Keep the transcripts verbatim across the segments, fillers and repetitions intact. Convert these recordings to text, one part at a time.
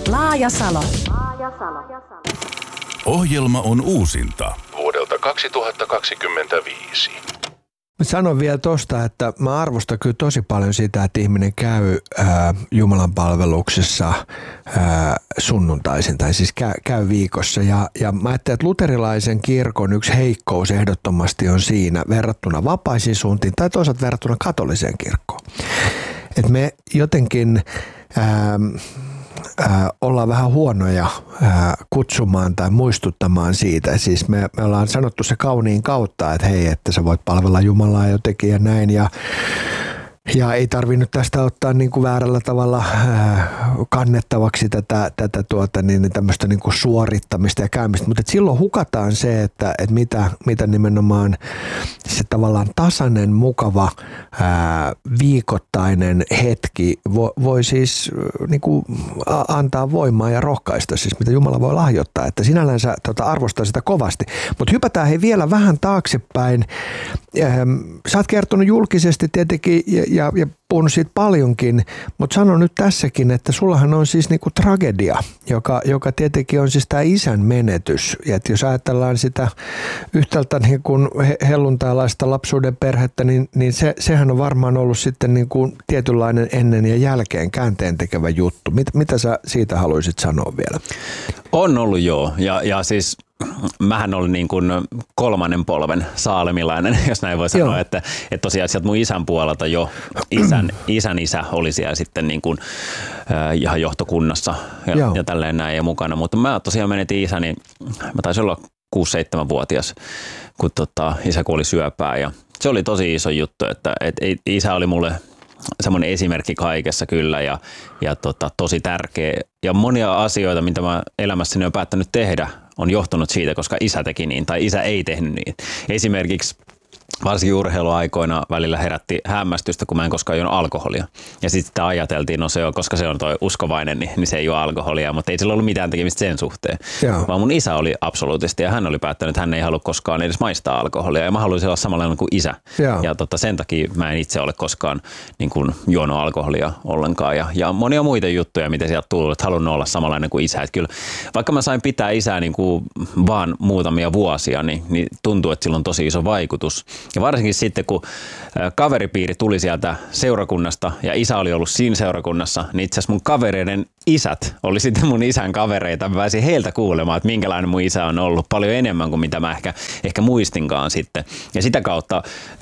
Laajasalo. Ohjelma on uusinta vuodelta kaksituhattakaksikymmentäviisi. Mä sanon vielä tosta, että mä arvostan kyllä tosi paljon sitä, että ihminen käy ää, Jumalan palveluksessa ää, sunnuntaisin tai siis käy, käy viikossa. Ja, ja mä ajattelen, että luterilaisen kirkon yksi heikkous ehdottomasti on siinä verrattuna vapaisiin suuntiin tai toisaalta verrattuna katoliseen kirkkoon. Että me jotenkin ää, ää, ollaan vähän huonoja ää, kutsumaan tai muistuttamaan siitä. Siis me, me ollaan sanottu se kauniin kautta, että hei, että sä voit palvella Jumalaa jotenkin ja näin. Ja, ja ei tarvinnut tästä ottaa niin kuin väärällä tavalla ää, kannettavaksi tätä, tätä tuota, niin tämmöistä niin kuin suorittamista ja käymistä. Mutta silloin hukataan se, että, että mitä, mitä nimenomaan se tavallaan tasainen, mukava ää, viikoittainen hetki voi, voi siis niin kuin antaa voimaa ja rohkaista, siis mitä Jumala voi lahjoittaa. Että sinällään sä tota, arvostaa sitä kovasti. Mutta hypätään hei vielä vähän taaksepäin. Ähm, sä oot kertonut julkisesti tietenkin ja, ja, ja puhunut siitä paljonkin, mutta sano nyt tässäkin, että sullahan on siis niinku tragedia, joka, joka tietenkin on siis tämä isän menetys. Ja että jos ajatellaan sitä yhtäältä niin kuin helluntailaista lapsuuden perhettä, niin, niin se, sehän on varmaan ollut sitten niin kuin tietynlainen ennen ja jälkeen käänteen tekevä juttu. Mit, mitä sä siitä haluaisit sanoa vielä? On ollut joo, ja, ja siis mähän olin niin kuin kolmannen polven saalemilainen, jos näin voi sanoa, että, että tosiaan sieltä mun isän puolelta jo isän, isän isä oli siellä sitten niin kuin, äh, ihan johtokunnassa ja, ja tälleen näin ja mukana, mutta mä tosiaan menetin isäni, mä taisin olla kuusi seitsemän vuotias, kun tota, isä kuoli syöpään ja se oli tosi iso juttu, että et, et, isä oli mulle semmoinen esimerkki kaikessa kyllä ja, ja tota, tosi tärkeä. Ja monia asioita, mitä mä elämässäni olen päättänyt tehdä, on johtunut siitä, koska isä teki niin tai isä ei tehnyt niin. Esimerkiksi varsinkin urheiluaikoina välillä herätti hämmästystä, kun mä en koskaan juonut alkoholia. Ja sitten ajateltiin, no se on, koska se on toi uskovainen, niin, niin se ei juo alkoholia, mutta ei sillä ollut mitään tekemistä sen suhteen. Joo. Vaan mun isä oli absoluutisti ja hän oli päättänyt, että hän ei halua koskaan edes maistaa alkoholia. Ja mä haluaisin olla samanlainen kuin isä. Joo. Ja tota, sen takia mä en itse ole koskaan niin kuin, juonut alkoholia ollenkaan. Ja, ja monia muita juttuja, mitä sieltä tullut, että halunnut olla samanlainen kuin isä. Että kyllä, vaikka mä sain pitää isää niin kuin vaan muutamia vuosia, niin, niin tuntuu, että sillä on tosi iso vaikutus. Ja varsinkin sitten, kun kaveripiiri tuli sieltä seurakunnasta ja isä oli ollut siinä seurakunnassa, niin itse asiassa mun kavereiden isät oli sitten mun isän kavereita. Mä pääsin heiltä kuulemaan, että minkälainen mun isä on ollut paljon enemmän kuin mitä mä ehkä, ehkä muistinkaan sitten. Ja sitä kautta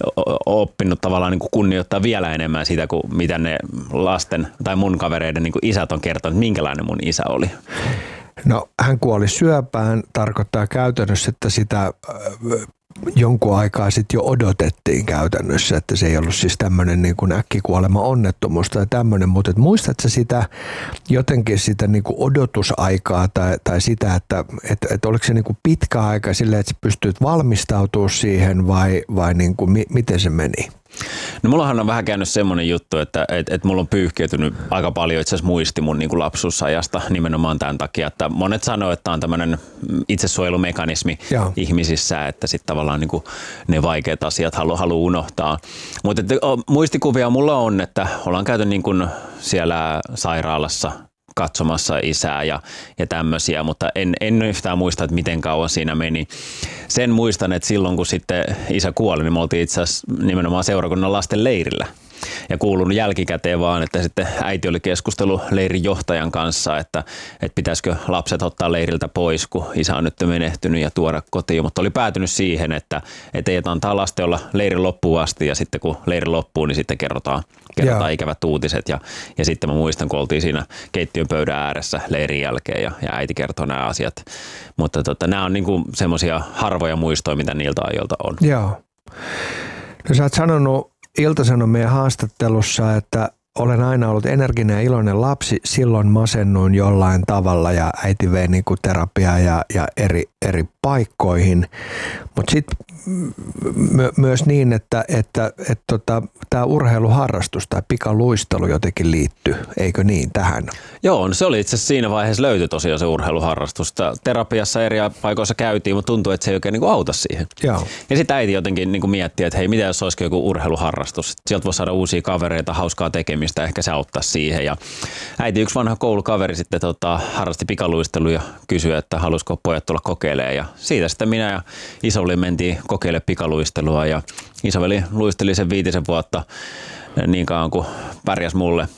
oppinut tavallaan niin kuin kunnioittaa vielä enemmän sitä, kuin mitä ne lasten tai mun kavereiden niin kuin isät on kertonut, minkälainen mun isä oli. No hän kuoli syöpään, tarkoittaa käytännössä, että sitä jonkun aikaa sitten jo odotettiin käytännössä, että se ei ollut siis tämmöinen niin kuin äkkikuolema onnettomuus tai tämmöinen, mutta et muistatko sitä jotenkin sitä niin kuin odotusaikaa tai, tai sitä, että et, et oliko se niin kuin pitkä aika silleen, että sä pystyt valmistautumaan siihen vai, vai niin kuin, mi, miten se meni? No mullahan on vähän käynyt semmoinen juttu, että et, et mulla on pyyhkiytynyt aika paljon itse asiassa muisti mun niin kuin lapsuusajasta nimenomaan tämän takia, että monet sanoo, että on tämmöinen itsesuojelumekanismi Joo. ihmisissä, että sitten tavallaan niin kuin ne vaikeat asiat haluaa halu unohtaa. Mutta muistikuvia mulla on, että ollaan käyty niin kuin siellä sairaalassa katsomassa isää ja, ja tämmöisiä, mutta en, en yhtään muista, että miten kauan siinä meni. Sen muistan, että silloin kun sitten isä kuoli, niin me oltiin itse asiassa nimenomaan seurakunnan lasten leirillä. Ja kuulunut jälkikäteen vaan, että sitten äiti oli keskustellut leirin johtajan kanssa, että, että pitäisikö lapset ottaa leiriltä pois, kun isä on nyt menehtynyt ja tuoda kotiin. Mutta oli päätynyt siihen, että, että ei antaa lasten olla leirin loppuun asti ja sitten kun leiri loppuu, niin sitten kerrotaan, kerrotaan ikävät uutiset. Ja, ja sitten mä muistan, kun oltiin siinä keittiön pöydän ääressä leirin jälkeen ja, ja äiti kertoo nämä asiat. Mutta tota, nämä on niinku semmoisia harvoja muistoja, mitä niiltä ajoilta on. Joo. No sä oot sanonut Ilta-Sanomien haastattelussa, että olen aina ollut energinen ja iloinen lapsi, silloin masennuin jollain tavalla ja äiti vei niin kuin terapiaa ja, ja eri, eri paikkoihin, mutta sitten my, myös niin, että, että, että, että tota, tämä urheiluharrastus tai pikaluistelu jotenkin liittyy, eikö niin, tähän? Joo, no se oli itse asiassa siinä vaiheessa löytyi tosiaan se urheiluharrastus. Terapiassa eri paikoissa käytiin, mutta tuntui, että se ei oikein niin kuin auta siihen. Joo. Ja sitten äiti jotenkin niin kuin mietti, että hei, mitä jos olisikin joku urheiluharrastus? Sieltä voisi saada uusia kavereita, hauskaa tekemistä, ehkä se auttaa siihen. Ja äiti, yksi vanha koulukaveri sitten tota, harrasti pikaluistelua ja kysyi, että halusiko pojat tulla kokeilemaan. Ja siitä sitten minä ja isoveli mentiin kokeilemaan pikaluistelua ja isoveli luisteli sen viitisen vuotta niin kauan kuin pärjäs mulle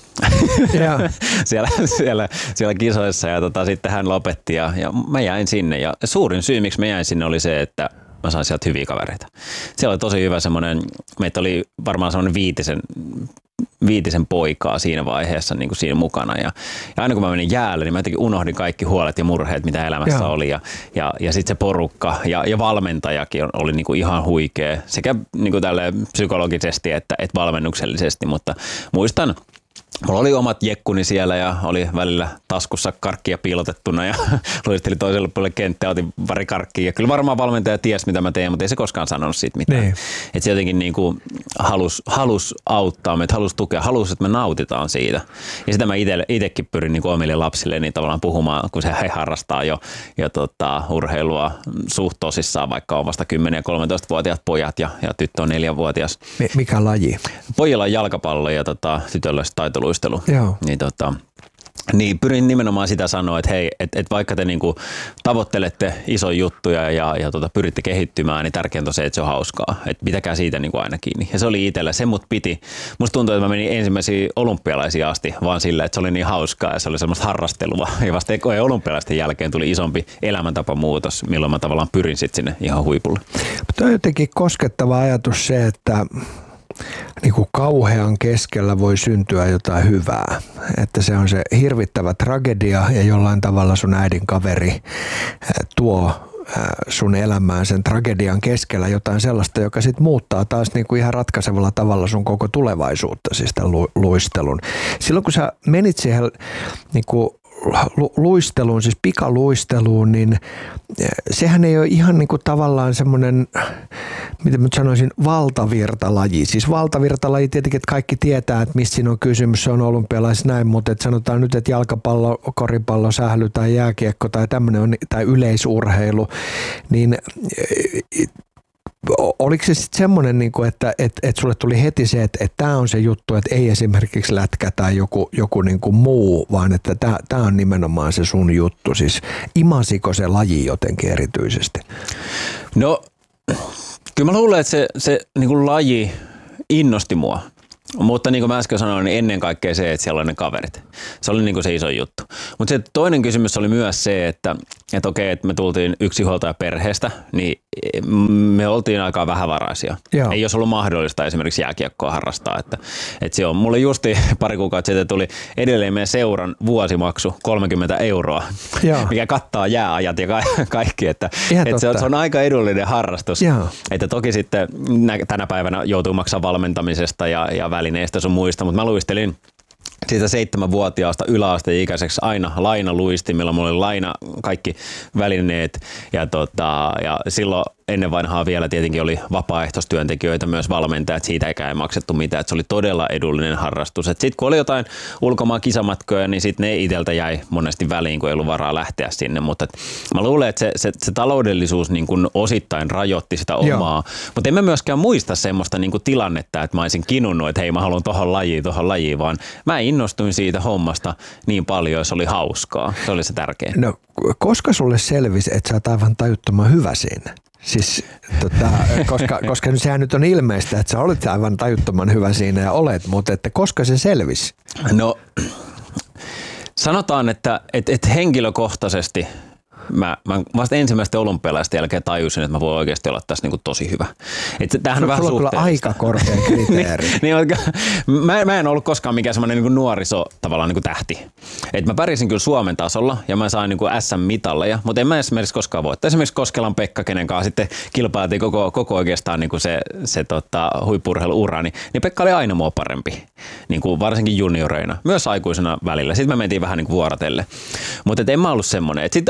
siellä, siellä, siellä kisoissa ja tota, sitten hän lopetti ja, ja mä jäin sinne ja suurin syy miksi mä jäin sinne oli se, että mä sain sieltä hyviä kavereita. Siellä oli tosi hyvä semmoinen, meitä oli varmaan semmoinen viitisen, viitisen poikaa siinä vaiheessa niin kuin siinä mukana ja, ja aina kun mä menin jäälle, niin mä jotenkin unohdin kaikki huolet ja murheet, mitä elämässä Joo. oli ja, ja, ja sitten se porukka ja, ja valmentajakin oli niin kuin ihan huikea sekä niin kuin tälleen psykologisesti että, että valmennuksellisesti, mutta muistan, mulla oli omat jekkuni siellä ja oli välillä taskussa karkkia piilotettuna ja luisteli toiselle puolelle kenttää, otin pari karkkia. Ja kyllä varmaan valmentaja tiesi, mitä mä teen, mutta ei se koskaan sanonut siitä mitään. Niin. Että se jotenkin niin kuin halus, halus auttaa meitä, halus tukea, halus, että me nautitaan siitä. Ja sitä mä itsekin pyrin niin kuin omille lapsille niin tavallaan puhumaan, kun se he harrastaa jo, jo tota, urheilua suht tosissaan, vaikka on vasta kymmenen- ja kolmetoistavuotiaat pojat ja, ja tyttö on neljävuotias. Mikä laji? Pojilla on jalkapallo ja tota, tytöllä taitoluistelu. Joo. Niin, tota, niin pyrin nimenomaan sitä sanoa, että hei, että et vaikka te niinku tavoittelette isoja juttuja ja, ja tota, pyritte kehittymään, niin tärkeintä on se, että se on hauskaa. Että pitäkää siitä niinku aina kiinni. Ja se oli itsellä, se mut piti. Musta tuntuu, että mä menin ensimmäisiin olympialaisiin asti vaan sillä, että se oli niin hauskaa ja se oli semmoista harrastelua. Ja vasta olympialaisten jälkeen tuli isompi elämäntapamuutos, milloin mä tavallaan pyrin sitten sinne ihan huipulle. Mutta on jotenkin koskettava ajatus se, että niin kuin kauhean keskellä voi syntyä jotain hyvää. Että se on se hirvittävä tragedia ja jollain tavalla sun äidin kaveri tuo sun elämään sen tragedian keskellä jotain sellaista, joka sitten muuttaa taas niin kuin ihan ratkaisevalla tavalla sun koko tulevaisuutta, siis tämän luistelun. Silloin kun sä menit siihen niin kuin luisteluun, siis pikaluisteluun, niin sehän ei ole ihan niin kuin tavallaan semmoinen, miten mä sanoisin, valtavirtalaji. Siis valtavirtalaji tietenkin, että kaikki tietää, että mistä siinä on kysymys, se on olympialaisissa näin, mutta että sanotaan nyt, että jalkapallo, koripallo, sähly tai jääkiekko tai tämmöinen on, tai yleisurheilu, niin oliko se sitten semmoinen, että, että, että sulle tuli heti se, että, että tämä on se juttu, että ei esimerkiksi lätkä tai joku, joku niin kuin muu, vaan että tämä, tämä on nimenomaan se sun juttu. Siis imasiko se laji jotenkin erityisesti? No, kyllä mä luulen, että se, se niin kuin laji innosti mua. Mutta niin kuin mä äsken sanoin, niin ennen kaikkea se, että siellä on ne kaverit. Se oli niin kuin se iso juttu. Mutta se toinen kysymys oli myös se, että, että okei, että me tultiin yksinhuoltajaperheestä, niin me oltiin aika vähävaraisia. Joo. Ei olisi ollut mahdollista esimerkiksi jääkiekkoa harrastaa. Että, että se on. Mulle justi pari kuukautta sitten tuli edelleen meidän seuran vuosimaksu kolmekymmentä euroa, Joo. mikä kattaa jääajat ja ka- kaikki. Että, että se, on, se on aika edullinen harrastus. Joo. Että toki sitten tänä päivänä joutuu maksamaan valmentamisesta ja, ja välineistä sun muista, mutta mä luistelin siitä seitsemänvuotiaasta yläasteikäiseksi aina lainaluistimilla. Mulla oli laina kaikki välineet ja, tota, ja silloin ennen vanhaa vielä tietenkin oli vapaaehtoistyöntekijöitä, myös valmentajat, siitä eikä ei maksettu mitään, että se oli todella edullinen harrastus. Sitten kun oli jotain ulkomaan kisamatkoja, niin sitten ne itseltä jäi monesti väliin, kun ei ollut varaa lähteä sinne, mutta mä luulen, että se, se, se taloudellisuus niin kuin osittain rajoitti sitä omaa, mutta en mä myöskään muista semmoista niin kuin tilannetta, että mä olisin kinunnut, että hei mä haluan tohon lajiin, tohon lajiin, vaan mä innostuin siitä hommasta niin paljon, se oli hauskaa, se oli se tärkein. No, koska sulle selvisi, että sä oot aivan tajuttoman hyvä siinä? Siis, tota, koska, koska sehän nyt on ilmeistä, että sä olet aivan tajuttoman hyvä siinä ja olet, mutta että koska se selvisi? No sanotaan, että et, et henkilökohtaisesti mä, mä vasta ensimmäisten olympialaisten jälkeen tajusin, että mä voin oikeasti olla tässä niinku tosi hyvä. Et tämähän on vähän suhteellista. Sulla on kyllä aika korkea kriteeri. niin, niin, mä, mä en ollut koskaan mikään semmoinen niinku nuoriso tavallaan niinku tähti. Et mä pärjäsin kyllä Suomen tasolla ja mä sain niinku äs äm-mitalleja, mutta en mä esimerkiksi koskaan voittaa. Esimerkiksi Koskelan Pekka, kenen kanssa sitten kilpailtiin koko, koko oikeastaan niinku se, se tota, huippu-urheilu-ura, niin, niin Pekka oli aina mua parempi, niinku varsinkin junioreina, myös aikuisena välillä. Sitten me mentiin vähän niinku vuorotelle. Mutta en mä ollut semmoinen. Sitten aina kun mentiin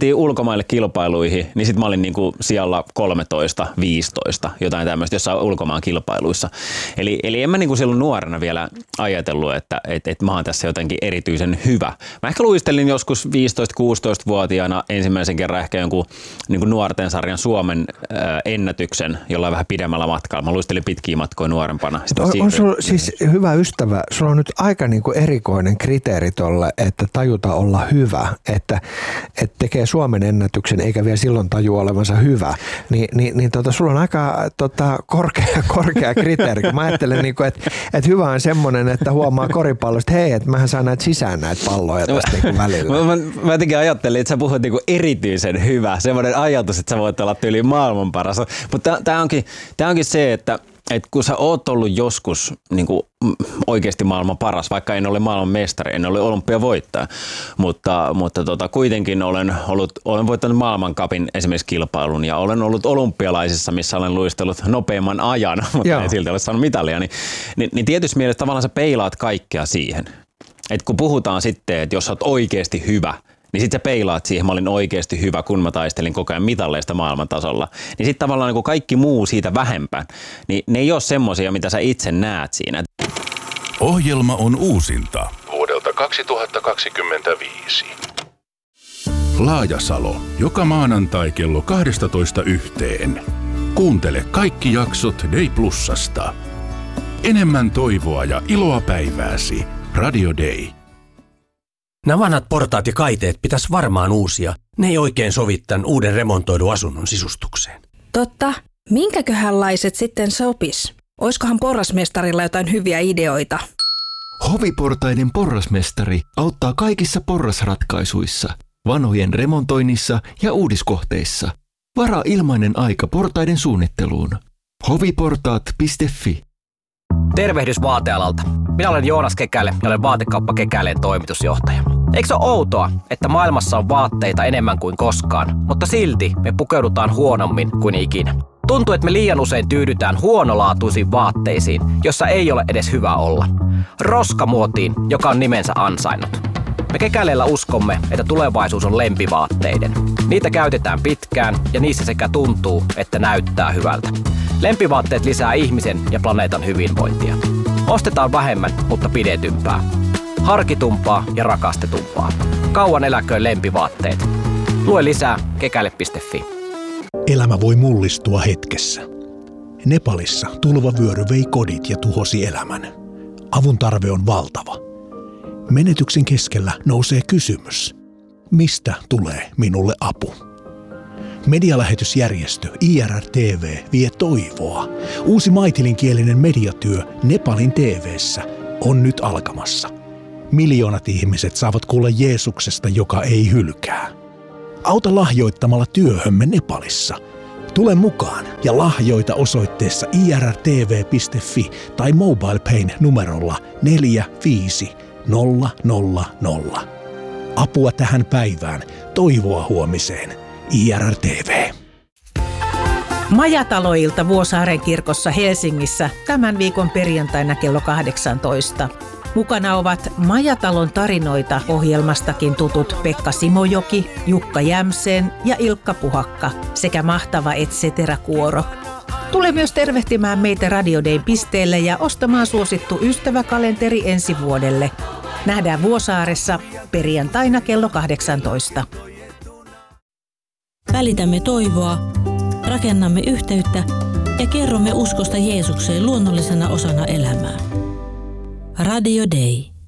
mentiin ulkomaille kilpailuihin, niin sitten mä olin niinku siellä kolmetoista, viisitoista, jotain tämmöistä jossain ulkomaan kilpailuissa. Eli, eli en mä niinku silloin nuorena vielä ajatellut, että et, et mä oon tässä jotenkin erityisen hyvä. Mä ehkä luistelin joskus viisitoista-kuusitoista-vuotiaana ensimmäisen kerran ehkä jonkun niinku nuorten sarjan Suomen ää, ennätyksen jollain vähän pidemmällä matkalla. Mä luistelin pitkiä matkoja nuorempana. On, on sulla siis hyvä ystävä, sulla on nyt aika niinku erikoinen kriteeri tolle, että tajuta olla hyvä, että, että tekee Suomen ennätyksen eikä vielä silloin taju olevansa hyvä, Ni, niin, niin tota, sulla on aika tota, korkea, korkea kriteeri. Mä ajattelen, niinku, että, että hyvä on semmoinen, että huomaa koripallosta, hei, että mähän saan näitä sisään näitä palloja tästä niinku välillä. Mä, mä, mä jotenkin ajattelin, että sä puhut niinku erityisen hyvä, semmoinen ajatus, että sä voit olla tyyliin maailman paras. Mutta tää onkin, tää onkin se, että et kun sä oot ollut joskus niin kuin oikeasti maailman paras, vaikka en ole maailman mestari, en ole olympiavoittaja, mutta, mutta tota, kuitenkin olen, ollut, olen voittanut maailmancupin esimerkiksi kilpailun ja olen ollut olympialaisissa, missä olen luistellut nopeimman ajan, mutta Joo. en silti ole saanut mitalia, niin, niin, niin tietysti mielessä tavallaan sä peilaat kaikkea siihen. Et kun puhutaan sitten, että jos sä oot oikeasti hyvä, niin sit sä peilaat siihen, mä olin oikeasti hyvä, kun mä taistelin koko ajan mitalleista maailmantasolla. Niin sit tavallaan niin kaikki muu siitä vähempään, niin ne ei ole semmosia, mitä sä itse näet siinä. Ohjelma on uusinta vuodelta kaksituhattakaksikymmentäviisi. Laajasalo, joka maanantai kello kaksitoista yhteen. Kuuntele kaikki jaksot Day Plusasta. Enemmän toivoa ja iloa päivääsi. Radio Day. Nämä vanhat portaat ja kaiteet pitäisi varmaan uusia. Ne ei oikein sovi tämän uuden remontoidun asunnon sisustukseen. Totta. Minkäköhänlaiset sitten sopis? Oiskohan porrasmestarilla jotain hyviä ideoita? Hoviportaiden porrasmestari auttaa kaikissa porrasratkaisuissa, vanhojen remontoinnissa ja uudiskohteissa. Varaa ilmainen aika portaiden suunnitteluun. hoviportaat piste fi. Tervehdys vaatealalta. Minä olen Joonas Kekäle ja olen Vaatekauppa Kekäleen toimitusjohtaja. Eikö se ole outoa, että maailmassa on vaatteita enemmän kuin koskaan, mutta silti me pukeudutaan huonommin kuin ikinä? Tuntuu, että me liian usein tyydytään huonolaatuisiin vaatteisiin, jossa ei ole edes hyvä olla. Roskamuotiin, joka on nimensä ansainnut. Me Kekäleellä uskomme, että tulevaisuus on lempivaatteiden. Niitä käytetään pitkään ja niissä sekä tuntuu, että näyttää hyvältä. Lempivaatteet lisää ihmisen ja planeetan hyvinvointia. Ostetaan vähemmän, mutta pidetympää. Harkitumpaa ja rakastetumpaa. Kauan eläköön lempivaatteet. Lue lisää kekäle piste fi. Elämä voi mullistua hetkessä. Nepalissa tulvavyöry vei kodit ja tuhosi elämän. Avun tarve on valtava. Menetyksen keskellä nousee kysymys. Mistä tulee minulle apu? Medialähetysjärjestö I R R T V vie toivoa. Uusi maitilinkielinen mediatyö Nepalin T V:ssä on nyt alkamassa. Miljoonat ihmiset saavat kuulla Jeesuksesta, joka ei hylkää. Auta lahjoittamalla työhömme Nepalissa. Tule mukaan ja lahjoita osoitteessa i r r t v piste fi tai MobilePayn numerolla neljä viisi nolla nolla nolla. Apua tähän päivään, toivoa huomiseen. I R R T V. Majataloilta Vuosaaren kirkossa Helsingissä tämän viikon perjantaina kello kahdeksantoista. Mukana ovat Majatalon tarinoita ohjelmastakin tutut Pekka Simojoki, Jukka Jämseen ja Ilkka Puhakka sekä mahtava et cetera-kuoro. Tule myös tervehtimään meitä Radio Dayn pisteelle ja ostamaan suosittu ystäväkalenteri ensi vuodelle. Nähdään Vuosaaressa perjantaina kello kahdeksantoista. Välitämme toivoa, rakennamme yhteyttä ja kerromme uskosta Jeesukseen luonnollisena osana elämää. Radio Day.